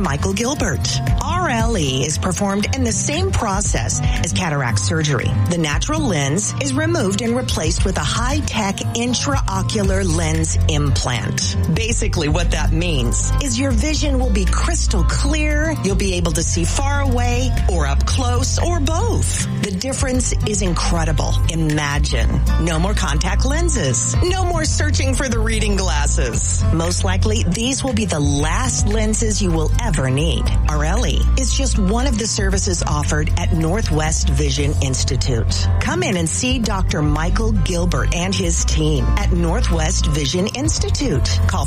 Michael Gilbert. RLE is performed in the same process as cataract surgery. The natural lens is removed and replaced with a high-tech intraocular lens implant. Basically, what that means is your vision will be crystal clear, you'll be able to see far away or up close or both. The difference is incredible. Imagine. No more contact lenses. No more searching for the reading glasses. Most likely, these will be the last lenses you will ever need. RLE is just one of the services offered at Northwest Vision Institute. Come in and see Dr. Michael Gilbert and his team at Northwest Vision Institute. Call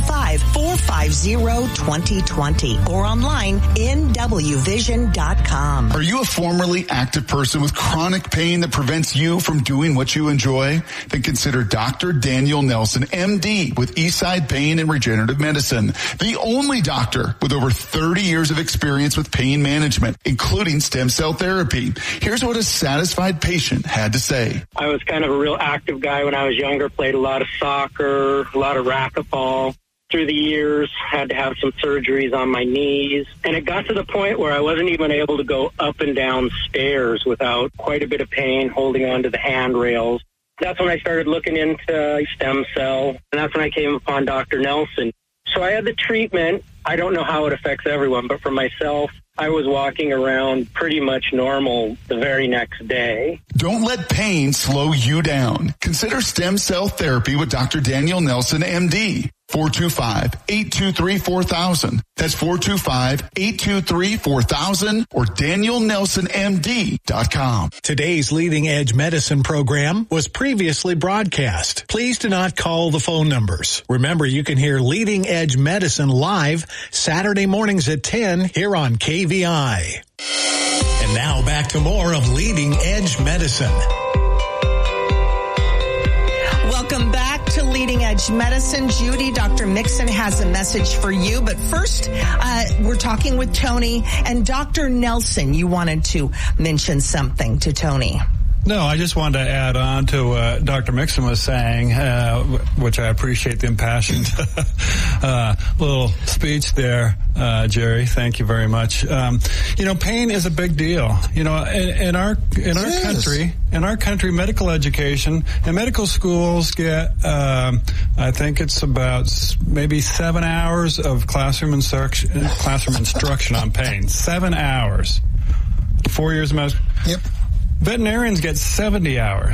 425-450-2020 or online nwvision.com. Are you a formerly active person with chronic pain that prevents you from doing what you enjoy? Then consider Dr. Daniel Nelson, MD, with Eastside Pain and Regenerative Medicine, the only doctor with over 30 years of experience with pain management, including stem cell therapy. Here's what a satisfied patient had to say. I was kind of a real active guy when I was younger, played a lot of soccer, a lot of racquetball. Through the years, had to have some surgeries on my knees. And it got to the point where I wasn't even able to go up and down stairs without quite a bit of pain holding onto the handrails. That's when I started looking into stem cell, and that's when I came upon Dr. Nelson. So I had the treatment. I don't know how it affects everyone, but for myself, I was walking around pretty much normal the very next day. Don't let pain slow you down. Consider stem cell therapy with Dr. Daniel Nelson, MD. 425-823-4000. That's 425-823-4000 or DanielNelsonMD.com. Today's Leading Edge Medicine program was previously broadcast. Please do not call the phone numbers. Remember, you can hear Leading Edge Medicine live Saturday mornings at 10 here on KVI. And now back to more of Leading Edge Medicine. Welcome back to Leading Edge Medicine. Judy, Dr. Mixon has a message for you. But first, we're talking with Tony. And Dr. Nelson, you wanted to mention something to Tony. No, I just wanted to add on to what Dr. Mixon was saying, which I appreciate the impassioned little speech there, Jerry. Thank you very much. Pain is a big deal. In our country, medical education and medical schools get, I think it's about maybe 7 hours of classroom instruction on pain. 7 hours. 4 years of medical. Yep. Veterinarians get 70 hours.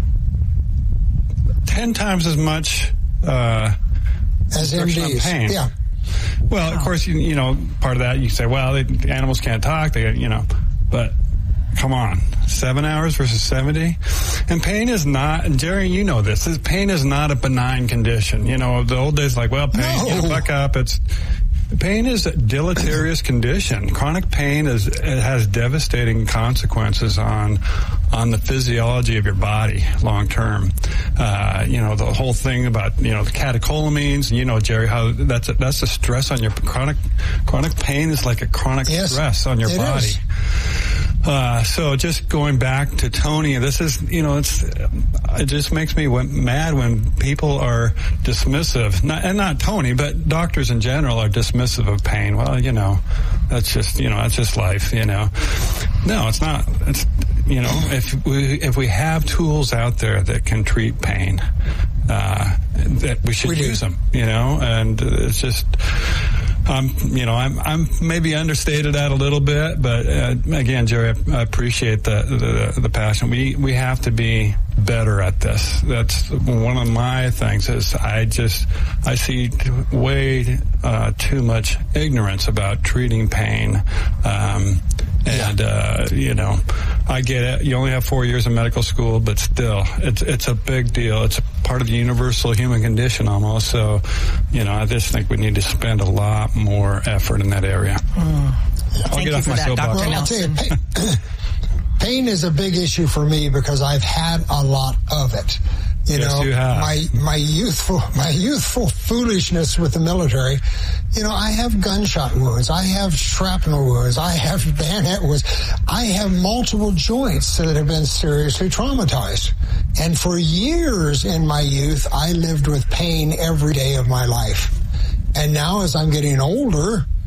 10 times as much as MDs. On pain. Yeah. Well, of course, part of that you say, well, the animals can't talk, but come on, 7 hours versus 70? And pain is not, and Jerry, you know this, pain is not a benign condition. The old days like, well, pain, buck up, pain is a deleterious condition. Chronic pain has devastating consequences on the physiology of your body long term. The whole thing about the catecholamines. Jerry, how that's a stress on your chronic pain is like a chronic stress on your body. Is. So just going back to Tony, this is, it just makes me mad when people are dismissive, not Tony, but doctors in general are dismissive of pain. Well, that's just life, No, it's not. It's, if we have tools out there that can treat pain, that we should use them, and it's just, I'm maybe understated that a little bit, but again, Jerry, I appreciate the passion. We have to be better at this. That's one of my things. Is I see way too much ignorance about treating pain. I get it. You only have 4 years of medical school, but still, it's a big deal. It's a part of the universal human condition almost. So, I just think we need to spend a lot more effort in that area. I'll get off my soapbox. Well, I'll tell you, pain is a big issue for me because I've had a lot of it. Yes, you have. My youthful foolishness with the military. I have gunshot wounds. I have shrapnel wounds. I have bayonet wounds. I have multiple joints that have been seriously traumatized. And for years in my youth, I lived with pain every day of my life. And now as I'm getting older,